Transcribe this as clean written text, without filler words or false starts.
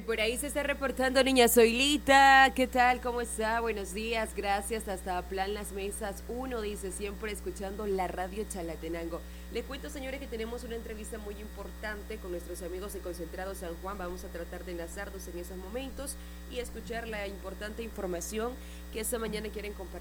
por ahí se está reportando Niña Zoilita. ¿Qué tal? ¿Cómo está? Buenos días, gracias. Hasta Plan Las Mesas uno dice, siempre escuchando la radio Chalatenango. Le cuento, señores, que tenemos una entrevista muy importante con nuestros amigos de Concentrado San Juan. Vamos a tratar de enlazarnos en esos momentos y escuchar la importante información que esta mañana quieren compartir